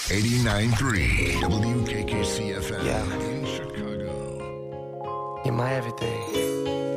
89.3 WKKC FM Yeah. in Chicago. You're my everything.